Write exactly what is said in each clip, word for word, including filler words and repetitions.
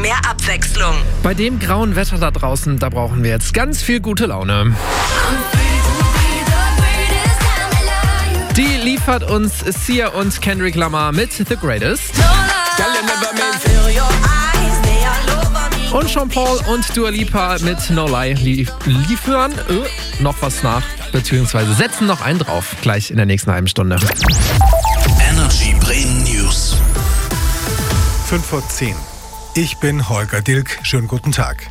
mehr Abwechslung. Bei dem grauen Wetter da draußen, da brauchen wir jetzt ganz viel gute Laune. Die liefert uns Sia und Kendrick Lamar mit The Greatest. Und Sean Paul und Dua Lipa mit No Lie lief- liefern äh, noch was nach, beziehungsweise setzen noch einen drauf, gleich in der nächsten halben Stunde. Energy Bremen News. fünf vor zehn. Ich bin Holger Dilk. Schönen guten Tag.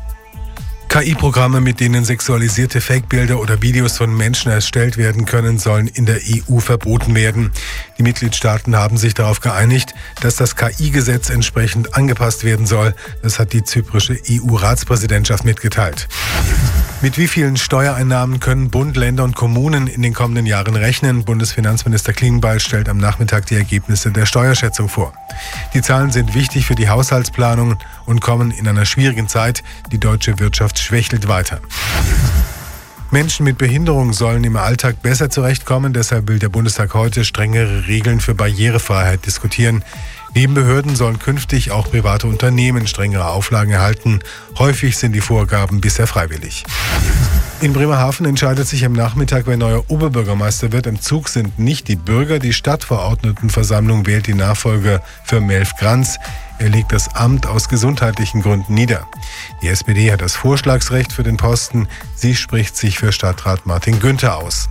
K I-Programme, mit denen sexualisierte Fake-Bilder oder Videos von Menschen erstellt werden können, sollen in der E U verboten werden. Die Mitgliedstaaten haben sich darauf geeinigt, dass das K I-Gesetz entsprechend angepasst werden soll. Das hat die zyprische E U-Ratspräsidentschaft mitgeteilt. Mit wie vielen Steuereinnahmen können Bund, Länder und Kommunen in den kommenden Jahren rechnen? Bundesfinanzminister Klingbeil stellt am Nachmittag die Ergebnisse der Steuerschätzung vor. Die Zahlen sind wichtig für die Haushaltsplanung und kommen in einer schwierigen Zeit. Die deutsche Wirtschaft schwächelt weiter. Menschen mit Behinderung sollen im Alltag besser zurechtkommen. Deshalb will der Bundestag heute strengere Regeln für Barrierefreiheit diskutieren. Neben Behörden sollen künftig auch private Unternehmen strengere Auflagen erhalten. Häufig sind die Vorgaben bisher freiwillig. In Bremerhaven entscheidet sich am Nachmittag, wer neuer Oberbürgermeister wird. Im Zug sind nicht die Bürger. Die Stadtverordnetenversammlung wählt die Nachfolger für Melf Granz. Er legt das Amt aus gesundheitlichen Gründen nieder. Die S P D hat das Vorschlagsrecht für den Posten. Sie spricht sich für Stadtrat Martin Günther aus.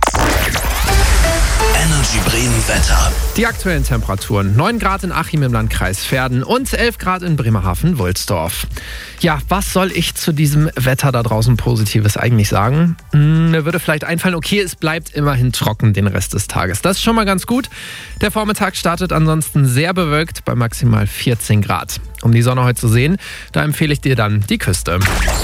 Energy Bremen Wetter. Die aktuellen Temperaturen: neun Grad in Achim im Landkreis Verden und elf Grad in Bremerhaven-Wulsdorf. Ja, was soll ich zu diesem Wetter da draußen Positives eigentlich sagen? Hm, mir würde vielleicht einfallen, okay, es bleibt immerhin trocken den Rest des Tages. Das ist schon mal ganz gut. Der Vormittag startet ansonsten sehr bewölkt bei maximal vierzehn Grad. Um die Sonne heute zu sehen, da empfehle ich dir dann die Küste.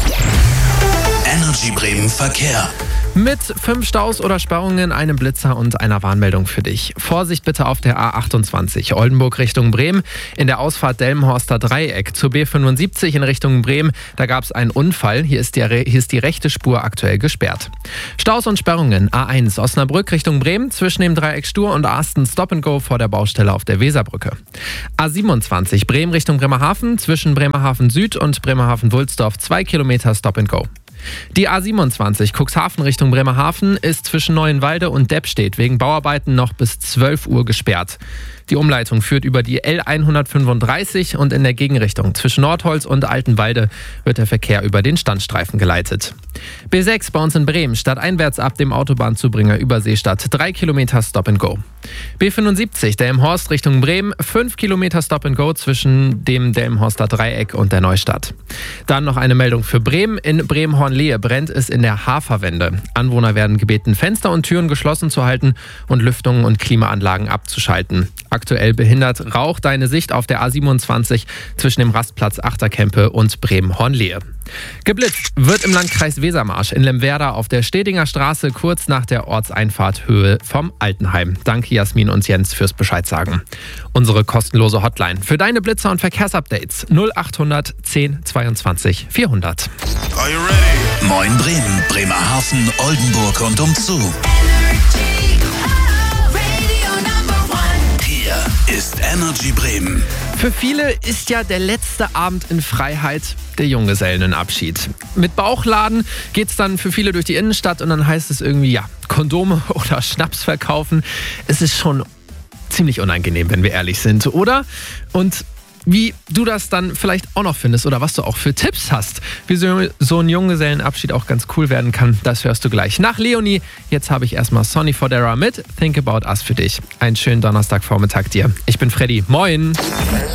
Energy Bremen Verkehr. Mit fünf Staus oder Sperrungen, einem Blitzer und einer Warnmeldung für dich. Vorsicht bitte auf der A achtundzwanzig, Oldenburg Richtung Bremen, in der Ausfahrt Delmenhorster Dreieck zur B fünfundsiebzig in Richtung Bremen. Da gab es einen Unfall, hier ist, die, hier ist die rechte Spur aktuell gesperrt. Staus und Sperrungen, A eins, Osnabrück Richtung Bremen, zwischen dem Dreieck Stur und Arsten Stop and Go vor der Baustelle auf der Weserbrücke. A siebenundzwanzig, Bremen Richtung Bremerhaven, zwischen Bremerhaven Süd und Bremerhaven-Wulsdorf, zwei Kilometer Stop and Go. Die A siebenundzwanzig Cuxhaven Richtung Bremerhaven ist zwischen Neuenwalde und Deppstedt wegen Bauarbeiten noch bis zwölf Uhr gesperrt. Die Umleitung führt über die L hundertfünfunddreißig und in der Gegenrichtung zwischen Nordholz und Altenwalde wird der Verkehr über den Standstreifen geleitet. B sechs bei uns in Bremen, stadteinwärts ab dem Autobahnzubringer Überseestadt, drei Kilometer Stop and Go. B fünfundsiebzig Delmenhorst Richtung Bremen, fünf Kilometer Stop and Go zwischen dem Delmenhorster Dreieck und der Neustadt. Dann noch eine Meldung für Bremen. In Bremen-Hornlehe brennt es in der Haferwende. Anwohner werden gebeten, Fenster und Türen geschlossen zu halten und Lüftungen und Klimaanlagen abzuschalten. Aktuell behindert Rauch deine Sicht auf der A siebenundzwanzig zwischen dem Rastplatz Achterkempe und Bremen-Hornlehe. Geblitzt wird im Landkreis Wesermarsch in Lemwerder auf der Stedinger Straße kurz nach der Ortseinfahrt Höhe vom Altenheim. Danke Jasmin und Jens fürs Bescheid sagen. Unsere kostenlose Hotline für deine Blitzer und Verkehrsupdates null achthundert zehn zweiundzwanzig vierhundert. Are you ready? Moin Bremen, Bremerhaven, Oldenburg und umzu. Ist Energy Bremen. Für viele ist ja der letzte Abend in Freiheit der Junggesellenabschied. Mit Bauchladen geht's dann für viele durch die Innenstadt und dann heißt es irgendwie, ja, Kondome oder Schnaps verkaufen. Es ist schon ziemlich unangenehm, wenn wir ehrlich sind, oder? Und wie du das dann vielleicht auch noch findest oder was du auch für Tipps hast, wie so, so ein Junggesellenabschied auch ganz cool werden kann, das hörst du gleich nach Leonie. Jetzt habe ich erstmal Sonny Fodera mit Think About Us für dich. Einen schönen Donnerstagvormittag dir. Ich bin Freddy. Moin!